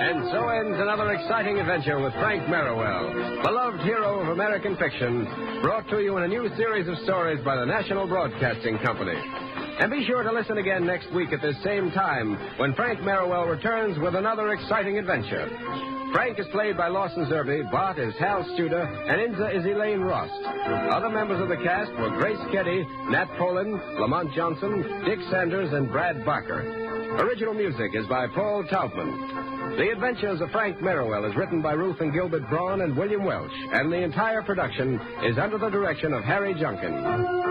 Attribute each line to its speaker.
Speaker 1: And so ends another exciting adventure with Frank Merriwell, beloved hero of American fiction, brought to you in a new series of stories by the National Broadcasting Company. And be sure to listen again next week at this same time when Frank Merriwell returns with another exciting adventure. Frank is played by Lawson Zerbe, Bart is Hal Studer, and Inza is Elaine Rost. Other members of the cast were Grace Keddy, Nat Poland, Lamont Johnson, Dick Sanders, and Brad Barker. Original music is by Paul Taubman. The Adventures of Frank Merriwell is written by Ruth and Gilbert Braun and William Welch, and the entire production is under the direction of Harry Junkin.